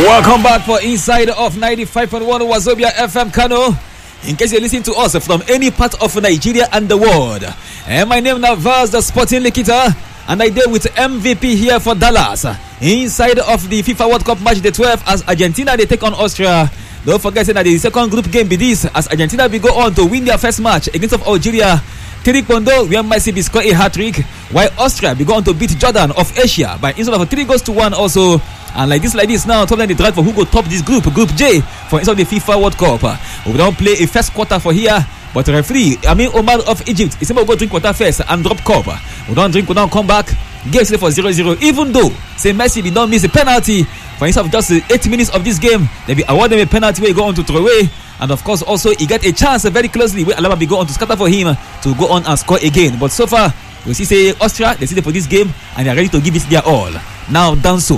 Welcome back for Inside of 95.1 Wazobia FM Kano. In case you're listening to us from any part of Nigeria and the world. And my name now Vaz, the Sporting Likita, and I deal with MVP here for Dallas. Inside of the FIFA World Cup match, the 12th, as Argentina they take on Austria. Don't forget that the second group game be this, as Argentina will go on to win their first match against of Algeria. Pondo, where Messi will score a hat-trick, while Austria will go on to beat Jordan of Asia by instead of 3-1 also. And like this now, top line the drive for who go top this group J, for instead of the FIFA World Cup. We don't play a first quarter for here, but the referee, Omar of Egypt, is able to go drink water first and drop cup. We don't drink, we don't come back. Game still for 0-0. Even though say Messi did not miss a penalty for instead of just 8 minutes of this game, they be awarded a penalty where he go on to throw away. And of course, also he get a chance very closely where Alaba be go on to scatter for him to go on and score again. But so far, we see say Austria they see for this game and they are ready to give it their all. Now Danso,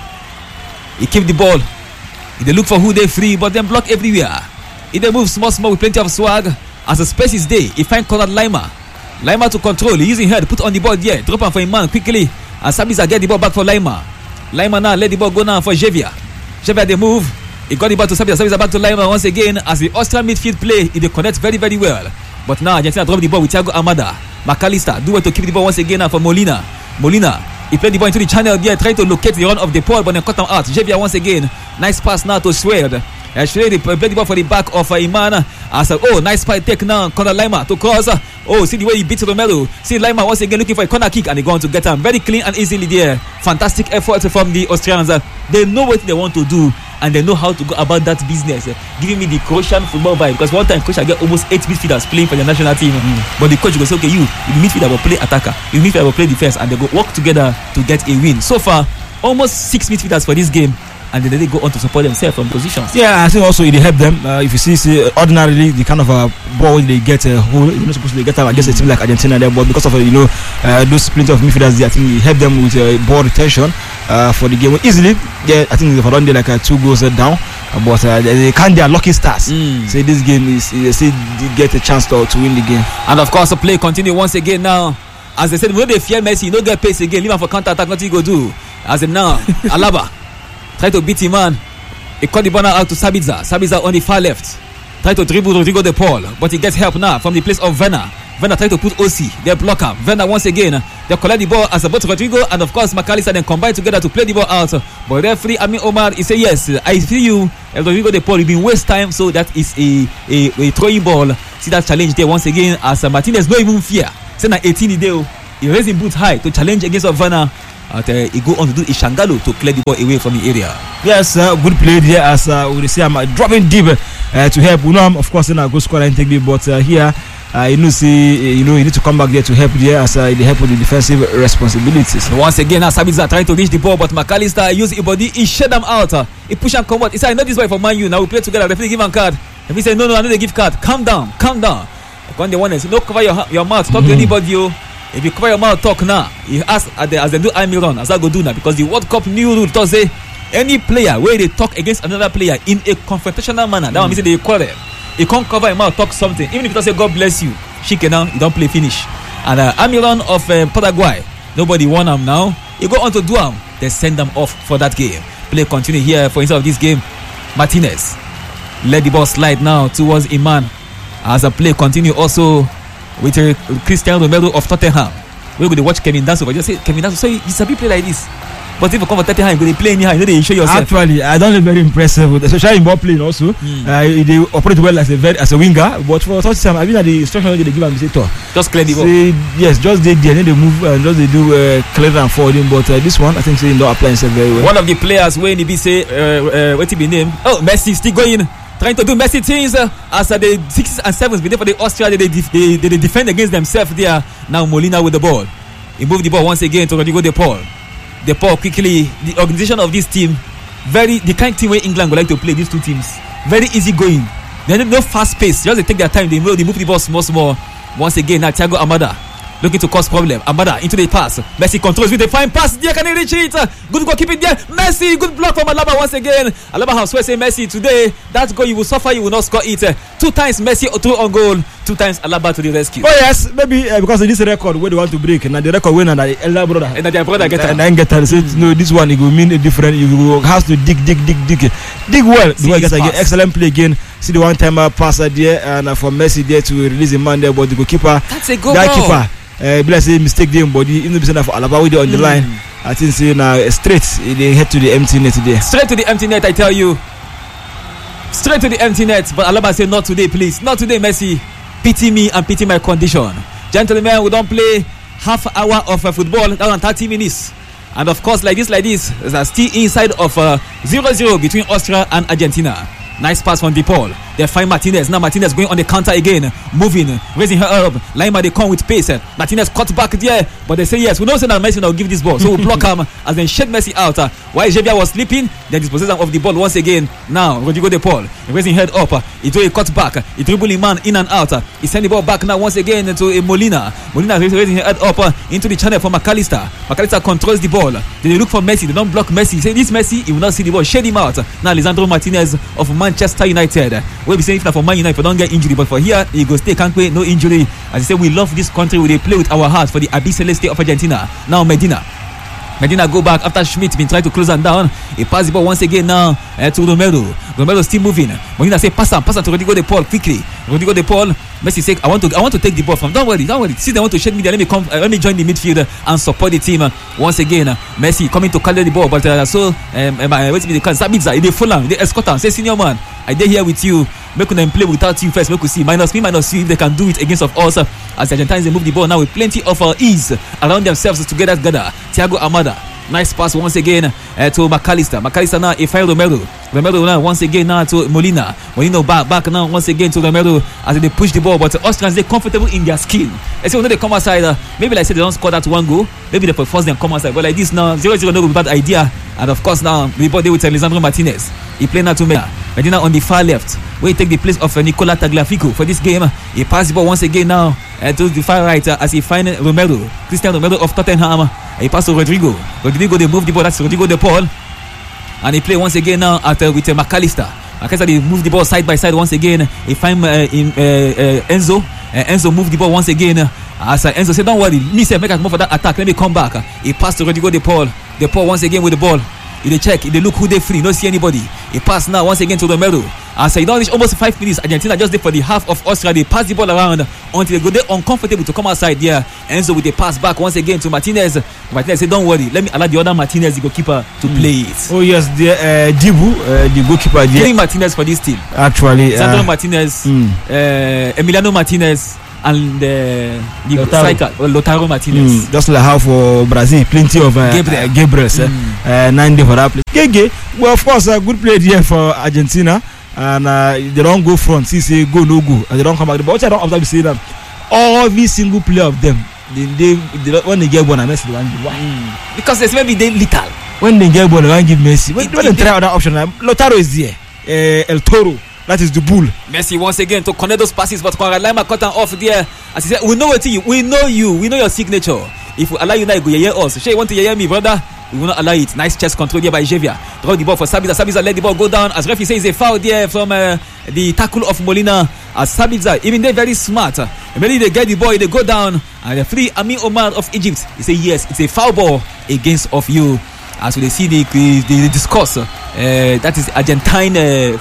he keep the ball. They look for who they free, but then block everywhere. If they move small with plenty of swag, as the space is there, he find Conrad Lima to control, using head, put on the ball there, drop him for a man quickly, and Sabitzer get the ball back for Lima now let the ball go now for Javier they move. He got the ball to Sabitzer back to Lima once again, as the Austrian midfield play, they connect very well. But now Argentina drop the ball with Thiago Almada. McAllister do it to keep the ball once again now for Molina, he played the ball into the channel there, trying to locate the run of the ball, but then cut him out. Javier once again, nice pass now to Schwed. Schwed played the ball for the back of Iman. Nice pass take now, corner Lima to cross. See the way he beats Romero. See Lima once again looking for a corner kick, and they go on to get him very clean and easily there. Fantastic effort from the Austrians. They know what they want to do, and they know how to go about that business, giving me the Croatian football vibe. Because one time Croatia get almost 8 midfielders playing for the national team, but the coach will say, okay, you the midfielder will play attacker, you midfielder will play defense, and they go work together to get a win. So far, almost 6 midfielders for this game, and then they go on to support themselves from positions. Yeah, I think also it help them. If you see ordinarily the kind of ball they get, you're not supposed to get them against a team like Argentina there, but because of those plenty of midfielders there, I think it help them with ball retention for the game easily. Yeah, I think they've run there like 2 goals down, but they can't. They are lucky stars. Say this game is they get a chance to win the game. And of course, the play continue once again now. As they said, when they fear Messi, you don't get pace again. Leave him for counter attack. Nothing go do. As in now, Alaba try to beat him, man. He cut the ball out to Sabitzer on the far left. Try to dribble Rodrigo de Paul, but he gets help now from the place of Werner. Werner try to put OC. They block him. Werner once again. They collect the ball as both Rodrigo and of course McAllister then combine together to play the ball out. But referee Amin Omar, he say yes, I feel you. Rodrigo de Paul, you been waste time, so that is a throwing ball. See that challenge there once again as Martinez no even fear. Say na 18 ideo. He raised his boots high to challenge against Werner. He go on to do Ishangalo to clear the ball away from the area. Yes, good play there as we say I'm dropping deep to help. We know of course in a good score and take the, but here you need to come back there to help there as they help with the defensive responsibilities. Once again, Sabitzer trying to reach the ball, but McAllister use his body, he shut them out. He push and come out. He said, I know this boy for Man U. Now we play together. Referee give him card. If he said no, I know they give card. Calm down. When they want to say, no, cover your mouth. Talk to anybody. If you cover your mouth, talk now. He asked as they do Almiron, as I go do now, because the World Cup new rule does say any player where they talk against another player in a confrontational manner, that one means they call them. He can't cover your mouth, talk something. Even if he does say God bless you, shake it now, you don't play finish. And Almiron of Paraguay, nobody won him now. He go on to do him, they send them off for that game. Play continue here for instead of this game. Martinez let the ball slide now towards Iman. As a play continue also with Cristiano Romero of Tottenham. We're going to watch Kevin Danso, but just say Kevin Danso, so he's a big player like this. But if you come for Tottenham, you're going to play anyhow, you know they show yourself. Actually, I don't look very impressive, especially in ball playing also. They operate well as a winger, but for Tottenham, I mean that the instruction they give them is just clear the ball. Yes, just they then they move and just they do clear and forwarding. But this one, I think they don't apply himself very well. One of the players when he be say what he be named? Oh, Messi still going. Trying to do Messi things as the 6s and 7s been there for the Austria. They defend against themselves there. Now Molina with the ball. He moved the ball once again to Rodrigo de Paul. De Paul quickly. The organization of this team, the kind of team where England would like to play. These two teams very easy going. They no fast pace. Just they take their time. They move the ball small. Once again now Thiago Almada looking to cause problem. Amada into the pass. Messi controls with a fine pass. There, can he reach it? Good goal, keep it there. Messi, good block from Alaba once again. Alaba has swear say Messi today. That goal you will suffer, you will not score it. 2 times Messi through on goal. 2 times Alaba to the rescue. Oh yes, maybe because of this record where they want to break, and the record winner, the elder brother, and their brother get and then get say no, this one it will mean a different. You will have to dig well. The way get excellent play again. See the one-timer pass there, and for Messi there to release the man there, but the goalkeeper, that's a goal. That keeper, let's say mistake there, but even the for Alaba with on the line, I think say now straight they head to the empty net there. Straight to the empty net, I tell you. Straight to the empty net, but Alaba said not today, please, not today, Messi. Pity me and pity my condition. Gentlemen, we don't play half hour of football, down 30 minutes. And of course, like this, there's still inside of 0-0 between Austria and Argentina. Nice pass from De Paul. They find Martinez. Now Martinez going on the counter again. Moving, raising her up. Lima, they come with pace. Martinez cut back there. But they say yes. We know that Messi will give this ball. So we block him as they shake Messi out. While Xavier was sleeping, they dispossess of the ball once again. Now Rodrigo De Paul raising head up. He do a cut back. He dribble man in and out. He send the ball back now once again to Molina. Molina raising her head up into the channel for McAllister. McAllister controls the ball. They look for Messi. They don't block Messi. Say this Messi, he will not see the ball. Shade him out. Now Lisandro Martinez of Manchester United. We'll be saying if not for Man United, if I don't get injury, but for here, he goes stay, can't wait, no injury. As I say, we love this country. We play with our hearts for the Abi Celeste of Argentina. Now Medina go back after Schmidt been trying to close them down. He pass the ball once again now to Romero. Romero still moving. Molina say pass him to Rodrigo De Paul quickly. Rodrigo De Paul. Messi say I want to take the ball from. Don't worry. See, they want to shake me there. Let me join the midfield and support the team once again. Messi coming to carry the ball, but wait me the can Sabitzer. They full on. They escort him. Say senior man, I dey here with you. Make them play without you first. Make we see minus you if they can do it against of us. As the Argentines they move the ball now with plenty of ease around themselves together. Thiago Almada. Nice pass once again to McAllister. McAllister now, if Romero now once again now to Molina. Molina back now once again to Romero as they push the ball. But the Austrians, they comfortable in their skin. I say when they come outside, maybe like I said they don't score that one goal. Maybe they force them come outside. But like this now, 0-0 no bad idea. And of course now the ball they with Lisandro Martinez. He play now to Medina on the far left, where he take the place of Nicola Tagliafico for this game. He pass the ball once again now to the far right as he find Cristiano Romero of Tottenham. He pass to Rodrigo. They move the ball. That's Rodrigo De Paul. And he play once again now with McAllister. McAllister they move the ball side by side once again. He find Enzo. Enzo move the ball once again. As Enzo said, don't worry, me say make us move for that attack. Let me come back. He pass to Rodrigo De Paul. De Paul once again with the ball. They check, they look who they free, don't see anybody. He pass now once again to Romero. As he don't reach almost 5 minutes, Argentina just did for the half of Austria. They pass the ball around until they go there uncomfortable to come outside there. Enzo with the pass back once again to Martinez. Martinez said, don't worry, let me allow the other Martinez, the goalkeeper, to play it. Oh yes, the Dibu, the goalkeeper. Killing Martinez for this team. Actually, Sandro Martinez, Emiliano Martinez, and the striker Lautaro Martinez. Just like how for Brazil, plenty of Gabriel 9 day for that play. Gege, well of course a good play here for Argentina, and they don't go front. See say go no go, and they don't come back. But what I don't observe is that every single player of them, they when they get one, Messi they want give one. Because there's maybe they little. When they get one, they want give Messi. When they try other option, Lautaro is there, El Toro. That is the bull. Messi once again to connect those passes, but Lima cut them off there. As he said, we know what you, we know you, we know your signature. If we allow you now, you go hear us. Shay, you want to hear me, brother? We will not allow it. Nice chest control here by Xavier. Draw the ball for Sabitzer. Sabitzer let the ball go down. As referee says, a foul there from the tackle of Molina. As Sabitzer, even they're very smart. Immediately they get the ball, they go down, and the free Amin Omar of Egypt. He say yes, it's a foul ball against of you. As we see the discuss, that is Argentine.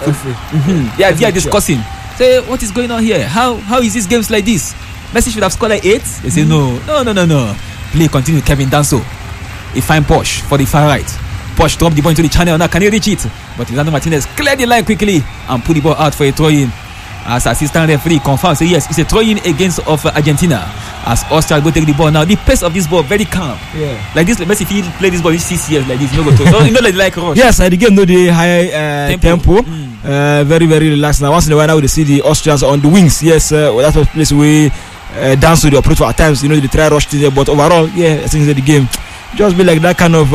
They are discussing. Say, what is going on here? How is this games like this? Messi should have scored like 8. They say no. Play continue. Kevin Danso. He find Posh for the far right. Posh drop the ball into the channel. Now can he reach it? But Lisandro Martinez clear the line quickly and put the ball out for a throw-in. As assistant referee confirms, say yes, it's a throw-in against of Argentina. As Austria go take the ball now, the pace of this ball very calm. Yeah, like this. Messi if he play this ball in 6 years like this, you know, like rush. Yes, the game know the high tempo. Very very relaxed. Now once in a while now we see the Austrians on the wings. Yes, that's a place we dance to the operator at times. You know, they try rush to there, but overall, yeah, I think that the game just be like that kind of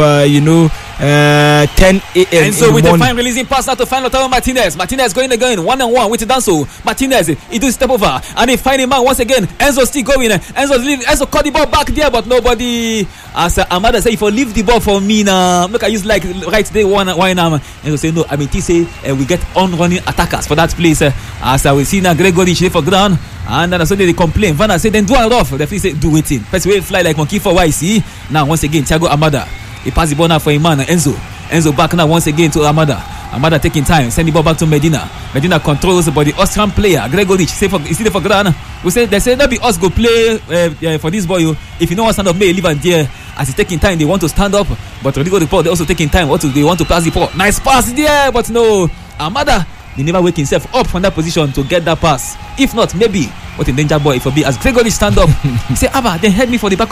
10 a.m. And so with the fine releasing pass now to find Lautaro Martinez. Martinez going again, 1-on-1 with Danso. Martinez, he does step over and he find a man once again. Enzo still going. Enzo caught the ball back there, but nobody. As Amada said, if you leave the ball for me now, look, I use like right there why now. Enzo say no. I mean, he say we get on running attackers for that place. As we see now, Gregory for ground. And then so they complain. Vanna say then do it off. The say do it in. First way fly like monkey for YC. Now once again, Thiago Amada. He passed the ball now for a man, Enzo back now once again to Amada. Amada taking time, send the ball back to Medina. Medina controls, but the Austrian player Gregoric is there for ground. We say they say that be us go play for this boy. If you know what stand up, may leave and there. As he's taking time, they want to stand up, but Rodrigo de Paul they also taking time. They want to pass the ball. Nice pass there, but no. Amada, he never wake himself up from that position to get that pass. If not, maybe what a danger boy if he be as Gregoric stand up. He say, Abba, they head me for the back.